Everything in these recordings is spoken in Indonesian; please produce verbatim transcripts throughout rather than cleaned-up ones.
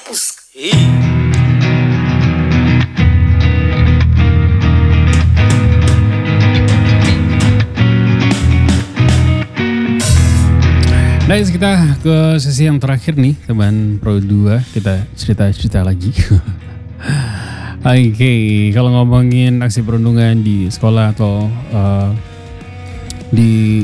Uski. Nice, kita ke sesi yang terakhir nih teman Pro dua, kita cerita-cerita lagi. Oke, okay, kalau ngomongin aksi perundungan di sekolah atau uh, di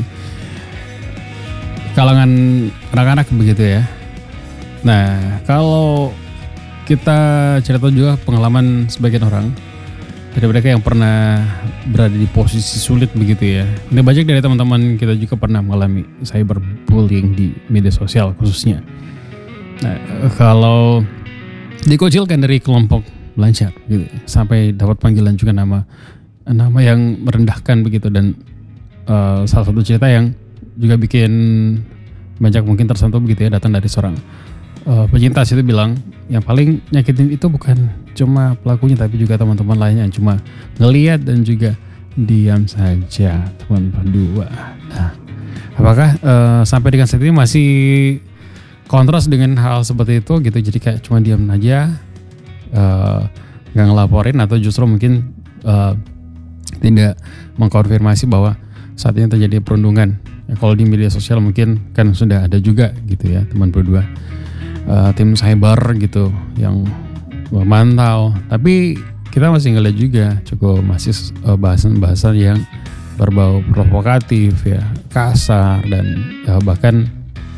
kalangan anak-anak begitu ya. Nah, kalau kita cerita juga pengalaman sebagian orang dari mereka yang pernah berada di posisi sulit begitu ya. Ini banyak dari teman-teman kita juga pernah mengalami cyberbullying di media sosial khususnya. Nah, kalau dikucilkan dari kelompok belajar gitu, sampai dapat panggilan juga nama nama yang merendahkan begitu, dan uh, salah satu cerita yang juga bikin banyak mungkin tersentuh begitu ya, datang dari seorang uh, penyintas itu bilang yang paling nyakitin itu bukan cuma pelakunya tapi juga teman-teman lainnya yang cuma ngelihat dan juga diam saja, teman berdua. Nah, apakah uh, sampai dengan saat ini masih kontras dengan hal seperti itu gitu, jadi kayak cuma diam aja, uh, gak ngelaporin, atau justru mungkin uh, tidak mengkonfirmasi bahwa saat ini terjadi perundungan? Ya, kalau di media sosial mungkin kan sudah ada juga gitu ya teman berdua, uh, tim cyber gitu yang memantau, tapi kita masih ngeliat juga cukup masih uh, bahasan-bahasan yang berbau provokatif ya, kasar, dan ya, bahkan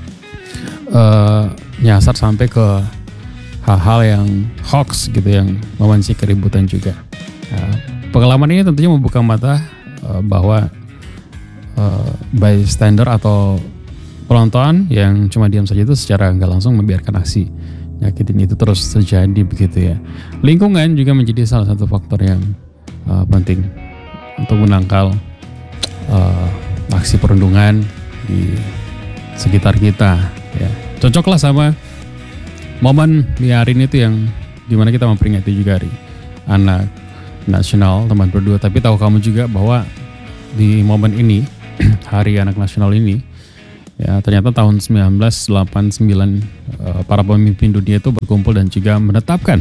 uh, nyasar sampai ke hal-hal yang hoax gitu yang memancing keributan juga. Nah, pengalaman ini tentunya membuka mata uh, bahwa uh, bystander atau penonton yang cuma diam saja itu secara nggak langsung membiarkan aksi nyakitin itu terus terjadi begitu ya. Lingkungan juga menjadi salah satu faktor yang uh, penting untuk menangkal uh, aksi perundungan di sekitar kita ya. Cocoklah sama momen di hari ini tuh yang dimana kita memperingati juga Hari Anak Nasional teman berdua. Tapi tahu kamu juga bahwa di momen ini Hari Anak Nasional ini ya, ternyata tahun sembilan belas delapan puluh sembilan uh, para pemimpin dunia itu berkumpul dan juga menetapkan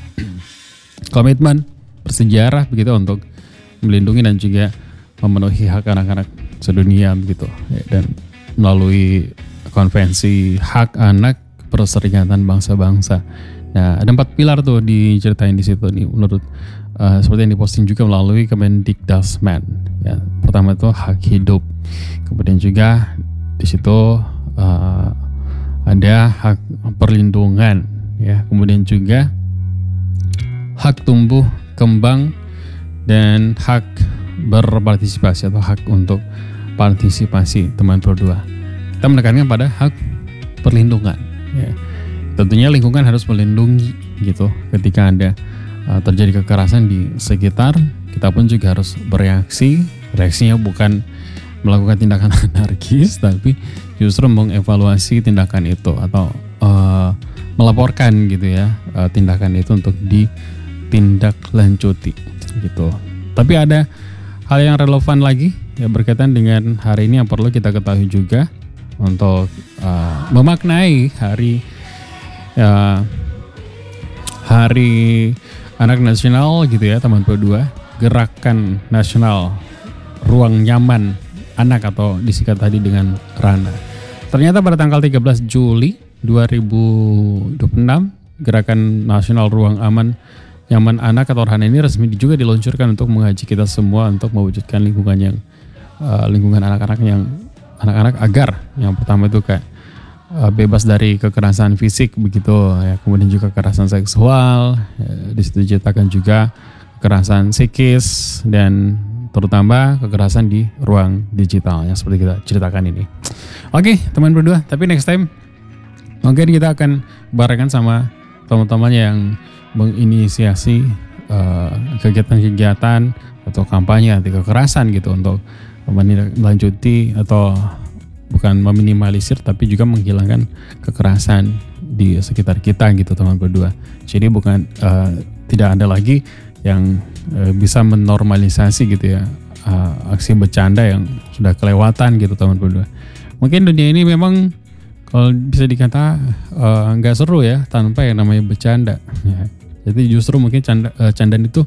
komitmen bersejarah begitu untuk melindungi dan juga memenuhi hak anak-anak sedunia begitu ya, dan melalui konvensi hak anak Perserikatan Bangsa-Bangsa. Nah, ada empat pilar tuh diceritain di situ nih menurut uh, seperti yang diposting juga melalui Kemendikbudrismen ya. Pertama itu hak hidup, kemudian juga di situ uh, ada hak perlindungan ya, kemudian juga hak tumbuh kembang dan hak berpartisipasi atau hak untuk partisipasi teman berdua. Kita menekankan pada hak perlindungan ya. Tentunya lingkungan harus melindungi gitu ketika ada uh, terjadi kekerasan di sekitar, kita pun juga harus bereaksi. Reaksinya bukan melakukan tindakan anarkis, tapi justru mengevaluasi tindakan itu atau uh, melaporkan gitu ya uh, tindakan itu untuk ditindaklanjuti gitu. Tapi ada hal yang relevan lagi ya berkaitan dengan hari ini yang perlu kita ketahui juga untuk uh, memaknai hari uh, Hari Anak Nasional gitu ya teman berdua. Gerakan Nasional Ruang Nyaman Anak atau disingkat tadi dengan RANA. Ternyata pada tanggal tiga belas Juli dua ribu dua puluh enam Gerakan Nasional Ruang Aman Nyaman Anak atau RANA ini resmi juga diluncurkan untuk mengajak kita semua untuk mewujudkan lingkungan yang uh, lingkungan anak-anak yang anak-anak agar yang pertama itu kayak uh, bebas dari kekerasan fisik begitu ya, kemudian juga kekerasan seksual ya, di situ diceritakan juga kekerasan psikis dan terutama kekerasan di ruang digital yang seperti kita ceritakan ini. Oke teman berdua, tapi next time mungkin kita akan barengan sama teman-teman yang menginisiasi uh, kegiatan-kegiatan atau kampanye anti kekerasan gitu untuk menindaklanjuti atau bukan meminimalisir tapi juga menghilangkan kekerasan di sekitar kita gitu teman berdua. Jadi bukan uh, tidak ada lagi yang uh, bisa menormalisasi gitu ya uh, aksi bercanda yang sudah kelewatan gitu teman berdua. Mungkin dunia ini memang kalau bisa dikata eh, nggak seru ya tanpa yang namanya bercanda. Ya. Jadi justru mungkin canda, eh, candaan itu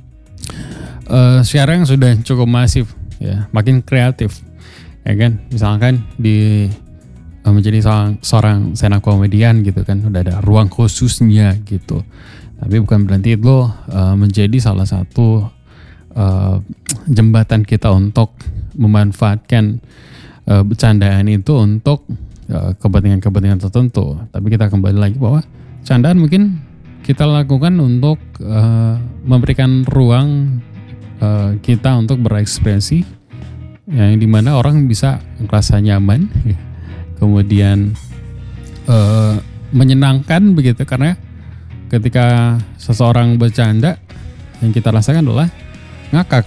eh, sekarang sudah cukup masif, ya, makin kreatif, ya kan. Misalkan di eh, menjadi seorang, seorang stand up komedian gitu kan, udah ada ruang khususnya gitu. Tapi bukan berarti itu uh, menjadi salah satu uh, jembatan kita untuk memanfaatkan uh, bercandaan itu untuk uh, kepentingan-kepentingan tertentu. Tapi kita kembali lagi bahwa candaan mungkin kita lakukan untuk uh, memberikan ruang uh, kita untuk berekspresi, yang dimana orang bisa merasa nyaman, kemudian uh, menyenangkan begitu, karena ketika seseorang bercanda yang kita rasakan adalah ngakak.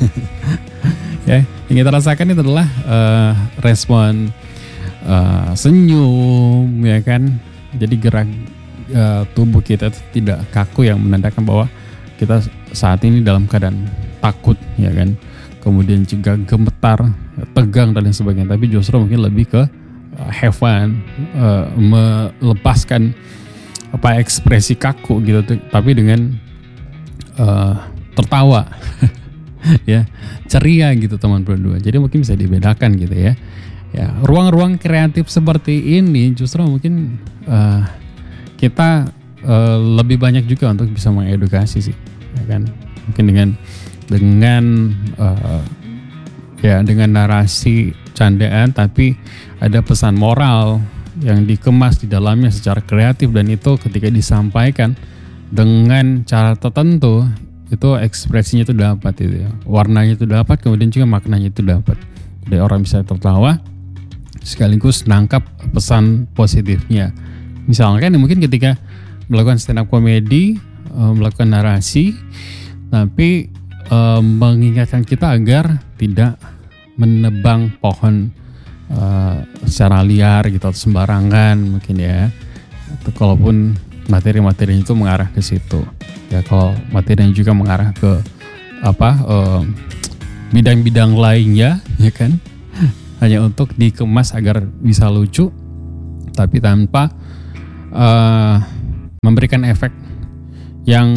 Ya, yang kita rasakan itu adalah uh, respon uh, senyum, ya kan. Jadi gerak uh, tubuh kita tidak kaku yang menandakan bahwa kita saat ini dalam keadaan takut, ya kan. Kemudian juga gemetar, tegang dan lain sebagainya. Tapi justru mungkin lebih ke uh, have fun, uh, melepaskan apa ekspresi kaku gitu, tapi dengan uh, tertawa, ya, ceria gitu teman berdua. Jadi mungkin bisa dibedakan gitu ya. Ya, ruang-ruang kreatif seperti ini justru mungkin uh, kita uh, lebih banyak juga untuk bisa mengedukasi sih, ya kan? Mungkin dengan dengan uh, ya dengan narasi candaan tapi ada pesan moral yang dikemas di dalamnya secara kreatif, dan itu ketika disampaikan dengan cara tertentu itu ekspresinya itu dapat, itu ya. Warnanya itu dapat, kemudian juga maknanya itu dapat. Jadi orang bisa tertawa sekaligus nangkap pesan positifnya. Misalkan mungkin ketika melakukan stand up comedy, melakukan narasi, tapi eh, mengingatkan kita agar tidak menebang pohon Uh, secara liar gitu atau sembarangan mungkin ya. Atau kalaupun materi-materi itu mengarah ke situ, ya, kalau materinya juga mengarah ke apa uh, bidang-bidang lainnya, ya kan, hanya untuk dikemas agar bisa lucu tapi tanpa uh, memberikan efek yang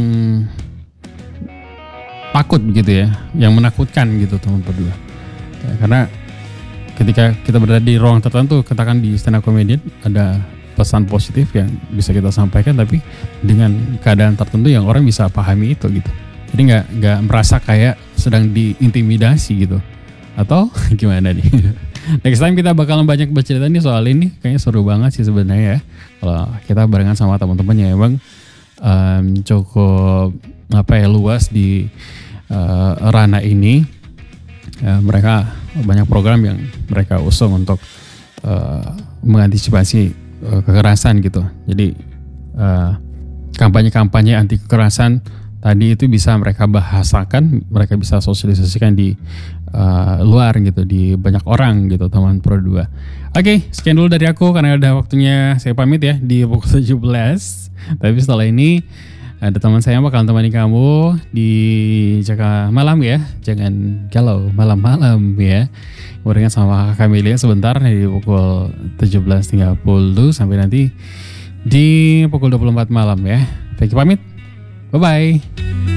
takut gitu ya, yang menakutkan gitu teman berdua, ya, karena ketika kita berada di ruang tertentu, katakan di stand up comedian, ada pesan positif yang bisa kita sampaikan, tapi dengan keadaan tertentu yang orang bisa pahami itu gitu. Jadi nggak nggak merasa kayak sedang diintimidasi gitu, atau gimana nih? Next time kita bakalan banyak bercerita nih soal ini, kayaknya seru banget sih sebenarnya ya. Kalau kita barengan sama teman-teman yang emang um, cukup apa ya luas di uh, ranah ini, ya, mereka banyak program yang mereka usung untuk uh, mengantisipasi uh, kekerasan gitu. Jadi uh, kampanye-kampanye anti kekerasan tadi itu bisa mereka bahasakan, mereka bisa sosialisasikan di uh, luar gitu, di banyak orang gitu teman Pro dua. Oke, sekian dulu dari aku karena udah waktunya saya pamit ya di pukul tujuh belas. Tapi setelah ini ada teman saya yang bakal temani kamu di Jaga Malam ya. Jangan galau malam-malam ya. Barengan sama Camelia sebentar di pukul tujuh belas tiga puluh sampai nanti di pukul dua puluh empat malam ya. Baik, pamit. Bye-bye.